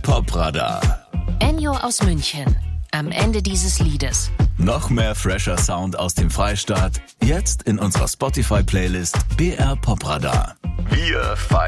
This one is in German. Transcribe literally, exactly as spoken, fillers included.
Popradar. Ennio aus München. Am Ende dieses Liedes. Noch mehr fresher Sound aus dem Freistaat. Jetzt in unserer Spotify-Playlist B R Popradar. Wir feiern.